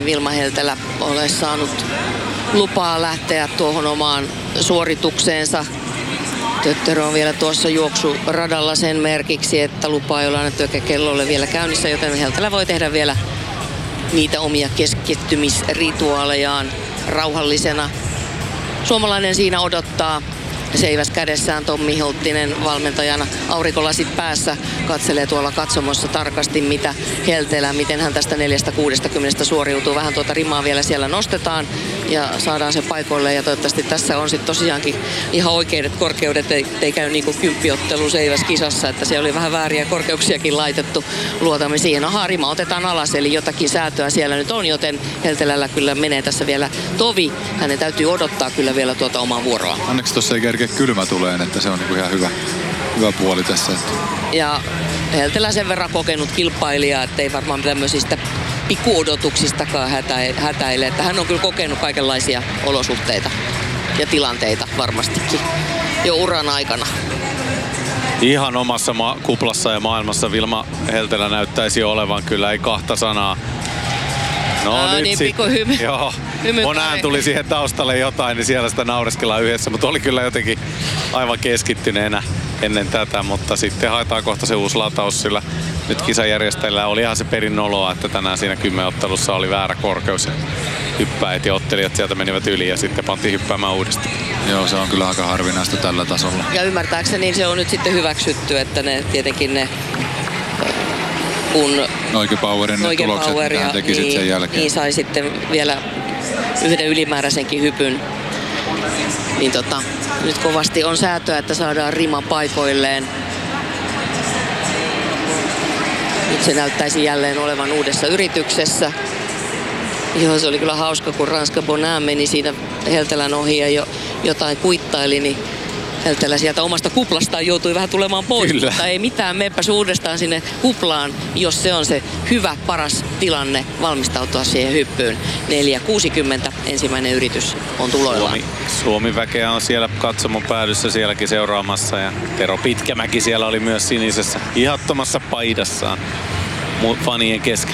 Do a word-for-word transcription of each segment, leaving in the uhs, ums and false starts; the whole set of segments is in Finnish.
Vilma Heltelä ole saanut lupaa lähteä tuohon omaan suoritukseensa. Töttörö on vielä tuossa juoksuradalla sen merkiksi, että lupaa ei ole annettu eikä kello ole vielä käynnissä, joten Heltelä voi tehdä vielä niitä omia keskittymisrituaalejaan rauhallisena. Suomalainen siinä odottaa. Seiväs kädessään Tommi Hulttinen valmentajana, aurinkolasit päässä, katselee tuolla katsomossa tarkasti, mitä Heltelä, miten hän tästä neljästä kuudestakymmenestä suoriutuu. Vähän tuota rimaa vielä siellä nostetaan ja saadaan se paikoille. Ja toivottavasti tässä on sitten tosiaankin ihan oikeudet korkeudet, ei, ei käy niin kuin kymppiottelu Seiväs kisassa, että se oli vähän vääriä korkeuksiakin laitettu. Luotamme siihen. Aha, rima otetaan alas, eli jotakin säätöä siellä nyt on, joten Heltelällä kyllä menee tässä vielä tovi. Hänen täytyy odottaa kyllä vielä tuota omaa vuoroa. Onneksi tuossa ei kerkeä kylmä tuleen, että se on niinku ihan hyvä, hyvä puoli tässä. Ja Heltelä sen verran kokenut kilpailija, ettei varmaan tämmöisistä pikkuodotuksistakaan hätäile. Että hän on kyllä kokenut kaikenlaisia olosuhteita ja tilanteita varmastikin jo uran aikana. Ihan omassa ma- kuplassa ja maailmassa Vilma Heltelä näyttäisi olevan, kyllä ei kahta sanaa. No Aa, nyt niin sitten. Hymy. Joo. Mun ään tuli siihen taustalle jotain, niin siellä sitä naureskellaan yhdessä. Mutta oli kyllä jotenkin aivan keskittyneenä ennen tätä. Mutta sitten haetaan kohta se uusi lataus, sillä nyt kisajärjestäjillä oli ihan se perinoloa, että tänään siinä kymmenottelussa oli väärä korkeus. Hyppäät ja ottelijat sieltä menivät yli ja sitten pantiin hyppäämään uudestaan. Joo, se on kyllä aika harvinaista tällä tasolla. Ja ymmärtääkseni se on nyt sitten hyväksytty, että ne tietenkin ne kun Noike-Powerin ne tulokset, mitä hän teki niin, sen jälkeen. Niin sai sitten vielä yhden ylimääräisenkin hypyn. Niin tota, nyt kovasti on säätöä, että saadaan rima paikoilleen. Nyt se näyttäisi jälleen olevan uudessa yrityksessä. Joo, se oli kyllä hauska, kun Ranska Bonin meni siinä Heltelän ohi ja jo, jotain kuittaili, niin Heltelä sieltä omasta kuplastaan joutui vähän tulemaan pois. Kyllä. Mutta ei mitään, meppäs uudestaan sinne kuplaan, jos se on se hyvä, paras tilanne valmistautua siihen hyppyyn. neljä kuusikymmentä ensimmäinen yritys on tuloillaan. Suomi, Suomi-väkeä on siellä katsomon päädyssä sielläkin seuraamassa ja Tero Pitkämäki siellä oli myös sinisessä ihattomassa paidassaan fanien keskellä.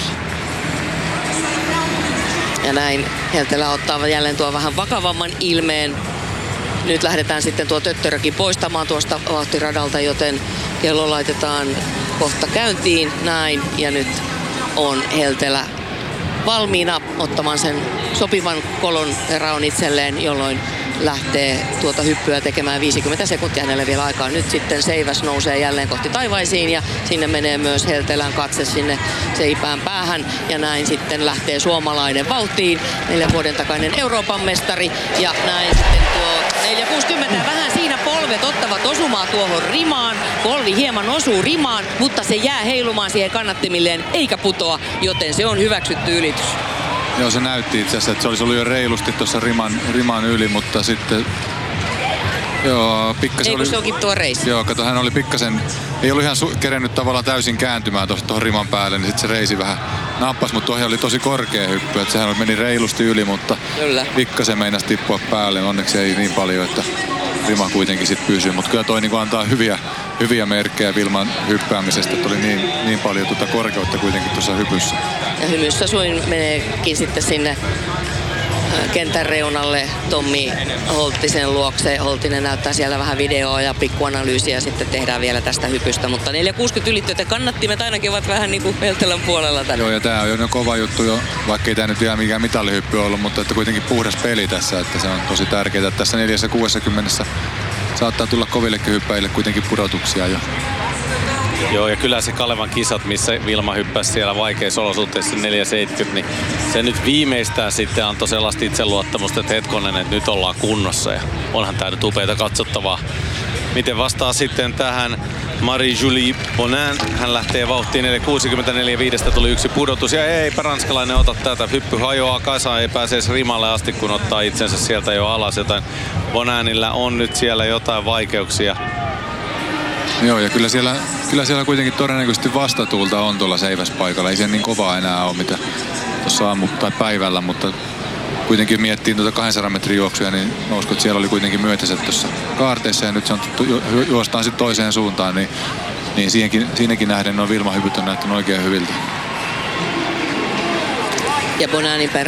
Ja näin Heltelä ottaa jälleen tuo vähän vakavamman ilmeen. Nyt lähdetään sitten tuo Töttörökin poistamaan tuosta vauhtiradalta, joten kello laitetaan kohta käyntiin. Näin, ja nyt on Heltelä valmiina ottamaan sen sopivan kolon raun itselleen, jolloin lähtee tuota hyppyä tekemään viisikymmentä sekuntia hänelle vielä aikaa. Nyt sitten Seiväs nousee jälleen kohti taivaisiin ja sinne menee myös Heltelän katse sinne seipään päähän. Ja näin sitten lähtee suomalainen vauhtiin, neljän vuoden takainen Euroopan mestari. Ja näin sitten tuo neljä kuusikymmentä vähän siinä polvet ottavat osumaa tuohon rimaan. Polvi hieman osuu rimaan, mutta se jää heilumaan siihen kannattimilleen eikä putoa, joten se on hyväksytty ylitys. Joo, se näytti itse asiassa, että se olisi ollut jo reilusti tuossa riman, riman yli, mutta sitten... Joo, pikkasen ei kun oli... se onkin tuo reissi. Joo, kato, hän oli pikkasen... Ei ollut ihan su- kerennyt tavallaan täysin kääntymään tuohon riman päälle, niin sitten se reisi vähän nappasi, mutta tuohon oli tosi korkea hyppy, että sehän meni reilusti yli, mutta kyllä. Pikkasen meinasi tippua päälle. Onneksi ei niin paljon, että rima kuitenkin sitten pysyy, mutta kyllä toi niinku antaa hyviä, hyviä merkkejä Vilman hyppäämisestä, että oli niin, niin paljon tuota korkeutta kuitenkin tuossa hypyssä. Ja hymyssä suin meneekin sitten sinne kentän reunalle Tommi Holttisen luokse. Holttinen näyttää siellä vähän videoa ja pikkuanalyysiä ja sitten tehdään vielä tästä hypystä. Mutta neljä kuusikymmentä ylittyötä kannattimet ainakin ovat vähän niin kuin Heltelän puolella tänne. Joo, ja tää on jo kova juttu jo, vaikka ei tää nyt vielä mikään mitallihyppy ollut, mutta että kuitenkin puhdas peli tässä, että se on tosi tärkeää. Tässä neljä kuusikymmentä saattaa tulla kovillekin hyppäjille kuitenkin pudotuksia jo. Joo, ja kyllä se Kalevan kisat, missä Vilma hyppäsi siellä vaikeissa olosuhteissa neljä seitsemänkymmentä, niin se nyt viimeistään sitten antoi sellaista itseluottamusta, että hetkonen, että nyt ollaan kunnossa ja onhan tää nyt upeita katsottavaa. Miten vastaa sitten tähän Marie-Julie Bonin? Hän lähtee vauhtiin neljä kuusikymmentä, neljä viisi tuli yksi pudotus ja eipä ranskalainen ota tätä. Hyppy hajoaa kasaan, ei pääse edes rimalle asti, kun ottaa itsensä sieltä jo alas. Jotain Boninilla on nyt siellä jotain vaikeuksia. Joo, ja kyllä siellä, kyllä siellä kuitenkin todennäköisesti vastatuulta on tuolla seiväspaikalla. Ei se niin kovaa enää ole, mitä tuossa aamu tai päivällä, mutta kuitenkin miettii tuota kahdensadan metrin juoksuja, niin uskon, että siellä oli kuitenkin myötäiset tuossa kaarteissa ja nyt se on ju, ju, juostaan sitten toiseen suuntaan, niin, niin siinäkin, siinäkin nähden nuo Vilma-hypyt on näyttänyt oikein hyviltä. ja Bonanin